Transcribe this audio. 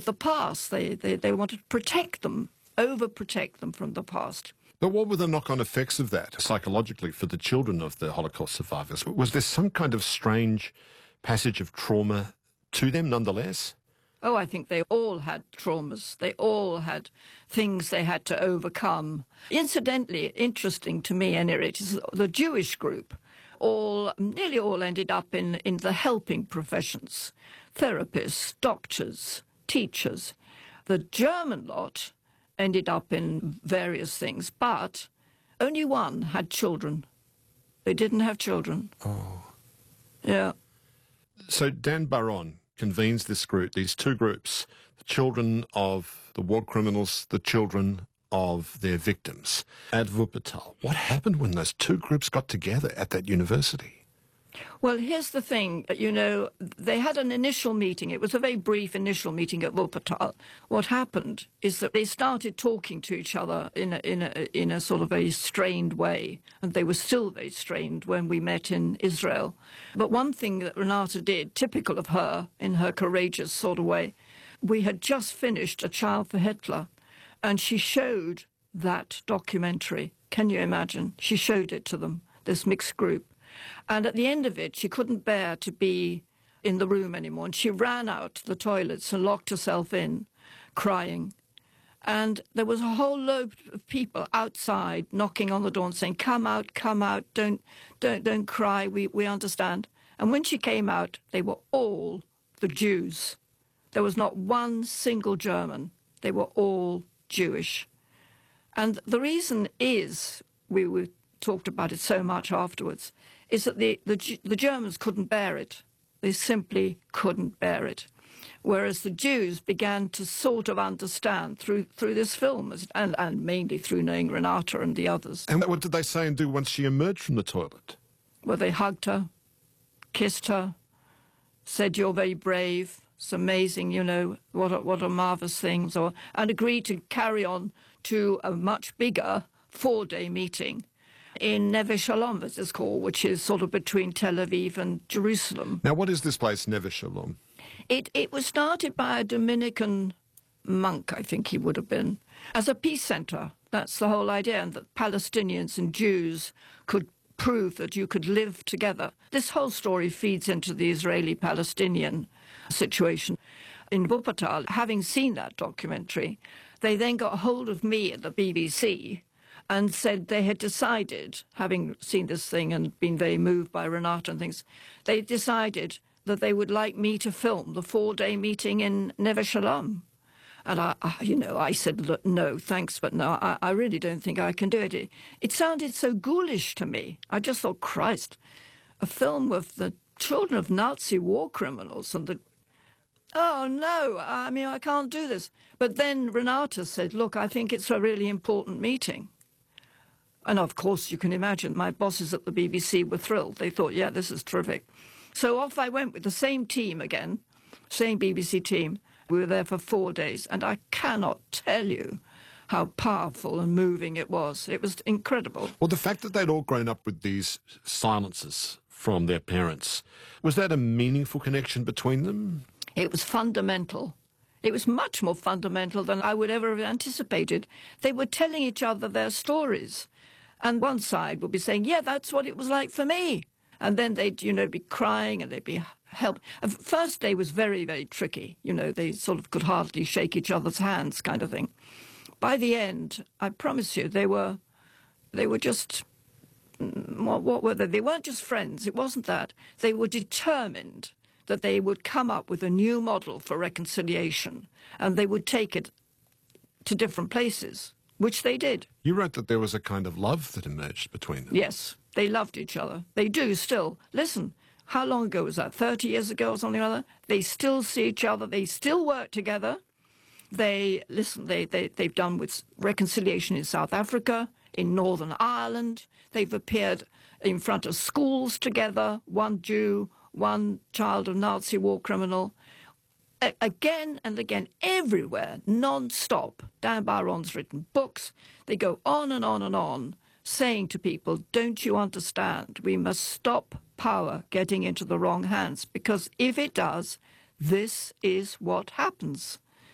the past. They wanted to protect them, overprotect them from the past. But what were the knock-on effects of that psychologically for the children of the Holocaust survivors? Was there some kind of strange passage of trauma to them nonetheless? Oh, I think they all had traumas. They all had things they had to overcome. Incidentally, interesting to me, anyway, is the Jewish group nearly all ended up in the helping professions. Therapists, doctors, teachers. The German lot ended up in various things, but only one had children. They didn't have children. Oh. Yeah. So Dan Bar-On convenes this group, these two groups, the children of the war criminals, the children of their victims at Wuppertal. What happened when those two groups got together at that university? Well, here's the thing, they had an initial meeting. It was a very brief initial meeting at Wuppertal. What happened is that they started talking to each other in a sort of very strained way, and they were still very strained when we met in Israel. But one thing that Renata did, typical of her, in her courageous sort of way, we had just finished A Child for Hitler, and she showed that documentary. Can you imagine? She showed it to them, this mixed group. And at the end of it, she couldn't bear to be in the room anymore. And she ran out to the toilets and locked herself in, crying. And there was a whole load of people outside knocking on the door and saying, come out, don't cry, we understand. And when she came out, they were all the Jews. There was not one single German. They were all Jewish. And the reason is, we talked about it so much afterwards, is that the Germans couldn't bear it. They simply couldn't bear it. Whereas the Jews began to sort of understand through this film, and mainly through knowing Renata and the others. And what did they say and do once she emerged from the toilet? Well, they hugged her, kissed her, said, you're very brave, it's amazing, what a marvellous thing, and agreed to carry on to a much bigger 4-day meeting in Neve Shalom, as it's called, which is sort of between Tel Aviv and Jerusalem. Now, what is this place, Neve Shalom? It was started by a Dominican monk, I think he would have been, as a peace centre. That's the whole idea, and that Palestinians and Jews could prove that you could live together. This whole story feeds into the Israeli-Palestinian situation. In Wuppertal, having seen that documentary, they then got hold of me at the BBC and said they had decided, having seen this thing and been very moved by Renata and things, they decided that they would like me to film the 4-day meeting in Neve Shalom. And I said, look, no, thanks, but no, I really don't think I can do it. It sounded so ghoulish to me. I just thought, Christ, a film with the children of Nazi war criminals and oh, no, I can't do this. But then Renata said, look, I think it's a really important meeting. And of course, you can imagine, my bosses at the BBC were thrilled. They thought, yeah, this is terrific. So off I went with the same team again, same BBC team. We were there for 4 days, and I cannot tell you how powerful and moving it was. It was incredible. Well, the fact that they'd all grown up with these silences from their parents, was that a meaningful connection between them? It was fundamental. It was much more fundamental than I would ever have anticipated. They were telling each other their stories. And one side would be saying, yeah, that's what it was like for me. And then they'd, be crying and they'd be help. First day was very, very tricky. They sort of could hardly shake each other's hands kind of thing. By the end, I promise you, they were just, what were they? They weren't just friends. It wasn't that. They were determined that they would come up with a new model for reconciliation and they would take it to different places, which they did. You wrote that there was a kind of love that emerged between them. Yes, they loved each other. They do still. Listen, how long ago was that? 30 years ago or something like that? They still see each other. They still work together. They've done with reconciliation in South Africa, in Northern Ireland. They've appeared in front of schools together, one Jew, one child of Nazi war criminal. Again and again, everywhere, non-stop. Dan Bar-On's written books. They go on and on and on, saying to people, don't you understand? We must stop power getting into the wrong hands, because if it does, this is what happens.